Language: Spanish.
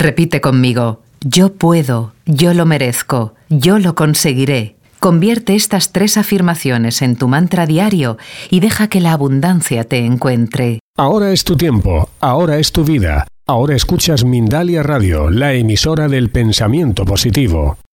Repite conmigo: yo puedo, yo lo merezco, yo lo conseguiré. Convierte estas 3 afirmaciones en tu mantra diario y deja que la abundancia te encuentre. Ahora es tu tiempo, ahora es tu vida. Ahora escuchas Mindalia Radio, la emisora del pensamiento positivo.